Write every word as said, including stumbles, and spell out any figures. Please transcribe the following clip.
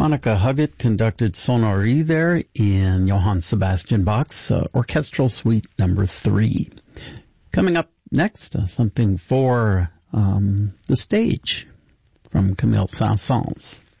Monica Huggett conducted Sonnerie there in Johann Sebastian Bach's uh, Orchestral Suite number three. Coming up next, uh, something for um, the stage from Camille Saint-Saëns.